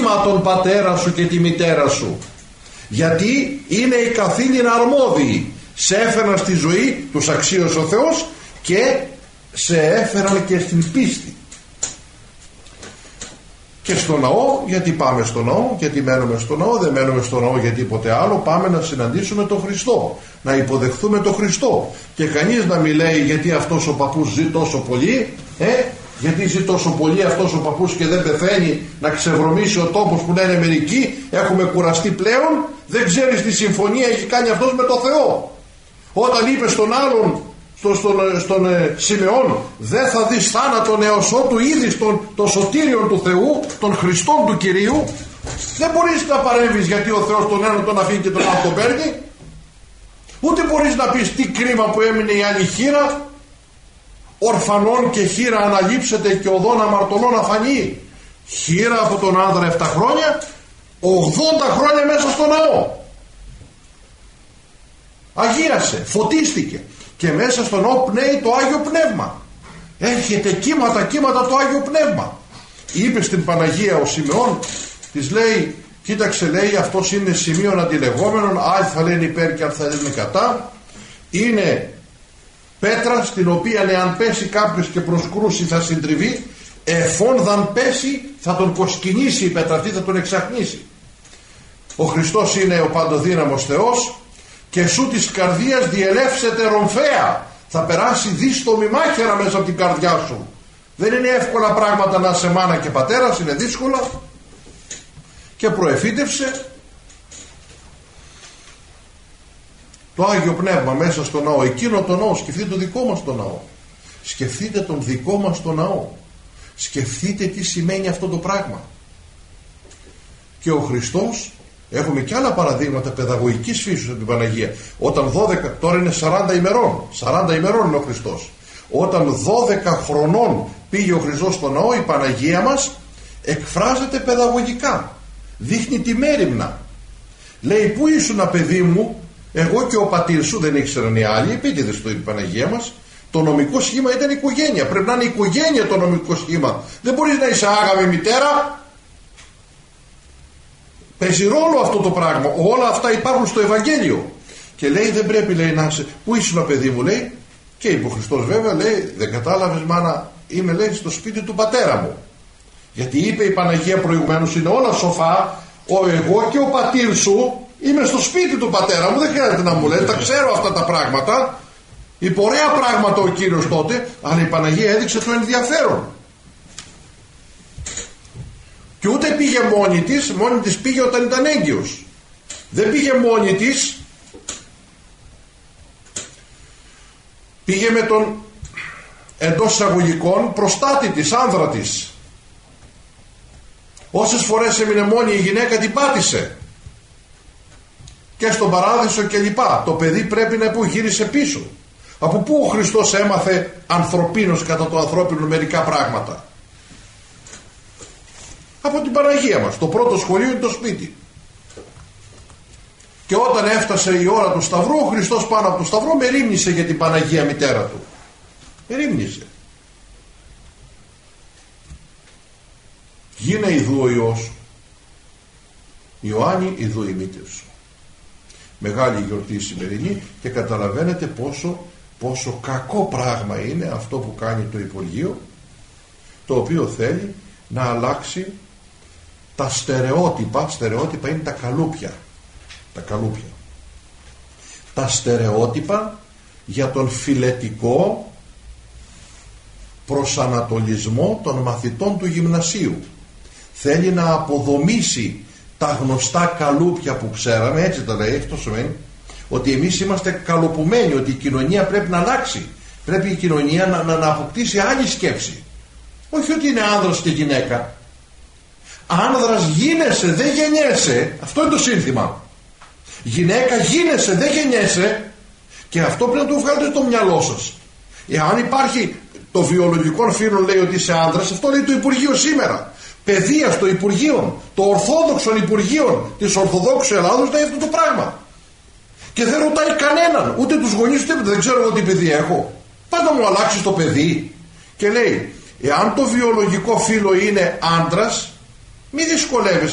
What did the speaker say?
τίμα τον πατέρα σου και τη μητέρα σου, γιατί είναι οι καθήλυνα αρμόδιοι. Σε έφεραν στη ζωή, τους αξίωσε ο Θεός και σε έφεραν και στην πίστη. Και στο ναό, γιατί πάμε στο ναό, γιατί μένουμε στο ναό, δεν μένουμε στο ναό για τίποτε άλλο, πάμε να συναντήσουμε τον Χριστό, να υποδεχθούμε τον Χριστό. Και κανείς να μην λέει γιατί αυτός ο παππούς ζει τόσο πολύ, γιατί ζει τόσο πολύ αυτός ο παππούς και δεν πεθαίνει, να ξεβρωμίσει ο τόπος που λένε μερικοί, έχουμε κουραστεί πλέον, δεν ξέρεις τι συμφωνία έχει κάνει αυτός με το Θεό. Όταν είπε στον άλλον, στον Σιμεών, δεν θα δεις θάνατον έως ότου είδεις τον σωτήριον του Θεού, τον Χριστόν του Κυρίου, δεν μπορείς να παρέμβεις γιατί ο Θεός τον ένα τον αφήνει και τον άλλο τον παίρνει, ούτε μπορείς να πεις τι κρίμα που έμεινε η άλλη χείρα, ορφανών και χείρα αναλείψετε και οδόν αμαρτωλών αφανεί. Χείρα από τον άνδρα 7 χρόνια, 80 χρόνια μέσα στο ναό. Αγίασε, φωτίστηκε και μέσα στο ναό πνέει το Άγιο Πνεύμα. Έρχεται κύματα το Άγιο Πνεύμα. Είπε στην Παναγία ο Σιμεών, της λέει, κοίταξε, λέει, αυτός είναι σημείων αντιλεγόμενων, άλλοι θα λένε υπέρ και άλλοι θα λένε κατά. Είναι πέτρα στην οποία εάν πέσει κάποιος και προσκρούσει θα συντριβεί, εφόν δαν πέσει θα τον κοσκινήσει η πέτρα αυτή, θα τον εξαχνίσει. Ο Χριστός είναι ο παντοδύναμος Θεός και σου της καρδίας διελεύσεται ρομφαία. Θα περάσει δύστομη μάχαιρα μέσα από την καρδιά σου. Δεν είναι εύκολα πράγματα να είσαι μάνα και πατέρας, είναι δύσκολα. Και προεφήτευσε το Άγιο Πνεύμα μέσα στο ναό. Εκείνο το ναό, σκεφτείτε το δικό μας το ναό. Σκεφτείτε τον δικό μας το ναό. Σκεφτείτε τι σημαίνει αυτό το πράγμα. Και ο Χριστός, έχουμε και άλλα παραδείγματα παιδαγωγικής φύσης από την Παναγία. Όταν 12, τώρα είναι 40 ημερών. 40 ημερών είναι ο Χριστός. Όταν 12 χρονών πήγε ο Χριστός στο ναό, η Παναγία μας εκφράζεται παιδαγωγικά. Δείχνει τη μέριμνα. Λέει, πού ήσουν παιδί μου, εγώ και ο πατήρ σου, δεν ήξεραν οι άλλοι, επίτηδες το είπε η Παναγία μας. Το νομικό σχήμα ήταν οικογένεια. Πρέπει να είναι οικογένεια το νομικό σχήμα. Δεν μπορείς να είσαι άγαμη μητέρα. Παίζει ρόλο αυτό το πράγμα. Όλα αυτά υπάρχουν στο Ευαγγέλιο. Και λέει, δεν πρέπει, λέει, να είσαι. Πού ήσουν παιδί μου, λέει. Και είπε ο Χριστός, βέβαια, λέει, δεν κατάλαβες, μάνα, είμαι, λέει, στο σπίτι του πατέρα μου. Γιατί είπε η Παναγία προηγουμένως, είναι όλα σοφά. Εγώ και ο πατήρ σου είμαι στο σπίτι του πατέρα μου. Δεν χρειάζεται να μου λέει, τα ξέρω αυτά τα πράγματα. Είπε ωραία πράγματα ο Κύριος τότε, αλλά η Παναγία έδειξε το ενδιαφέρον. Και ούτε πήγε μόνη της πήγε όταν ήταν έγκυος. Δεν πήγε μόνη της, πήγε με τον εντός εισαγωγικών προστάτη της, άνδρα της. Όσες φορές έμεινε μόνη η γυναίκα την πάτησε. Και στον παράδεισο και λοιπά. Το παιδί πρέπει να γύρισε πίσω. Από πού ο Χριστός έμαθε ανθρωπίνος κατά το ανθρώπινο μερικά πράγματα? Από την Παναγία μας. Το πρώτο σχολείο είναι το σπίτι. Και όταν έφτασε η ώρα του Σταυρού, ο Χριστός πάνω από το Σταυρό μερίμνησε για την Παναγία μητέρα του. Μερίμνησε. Γίνε ιδού ο Υιός σου, Ιωάννη ιδού η μήτηρ σου. Μεγάλη γιορτή σημερινή και καταλαβαίνετε πόσο κακό πράγμα είναι αυτό που κάνει το Υπουργείο, το οποίο θέλει να αλλάξει τα στερεότυπα. Στερεότυπα είναι τα καλούπια. Τα στερεότυπα για τον φιλετικό προσανατολισμό των μαθητών του γυμνασίου. Θέλει να αποδομήσει τα γνωστά καλούπια που ξέραμε, έτσι τα λέει, αυτό σημαίνει ότι εμείς είμαστε καλοπουμένοι, ότι η κοινωνία πρέπει να αλλάξει. Πρέπει η κοινωνία να αποκτήσει άλλη σκέψη. Όχι ότι είναι άνδρας και γυναίκα. Άνδρας γίνεσαι, δεν γεννιέσαι. Αυτό είναι το σύνθημα. Γυναίκα γίνεσαι, δεν γεννιέσαι. Και αυτό πρέπει να το βγάλετε στο μυαλό σας. Εάν υπάρχει το βιολογικό φύλλο, λέει ότι είσαι άνδρας, αυτό λέει το Υπουργείο σήμερα. Παιδεία στο Υπουργείο, το Ορθόδοξο Υπουργείο της Ορθοδόξου Ελλάδος λέει αυτό το πράγμα. Και δεν ρωτάει κανέναν, ούτε τους γονείς, ούτε δεν ξέρω εγώ τι παιδί έχω. Πάντα μου αλλάξει το παιδί. Και λέει, εάν το βιολογικό φύλλο είναι άντρας, μη δυσκολεύεσαι.